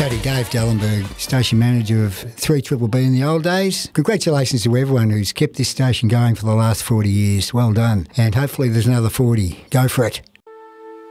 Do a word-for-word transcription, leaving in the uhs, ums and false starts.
Paddy Dave Dallenberg, station manager of three Triple B in the old days. Congratulations to everyone who's kept this station going for the last forty years. Well done. And hopefully there's another forty. Go for it.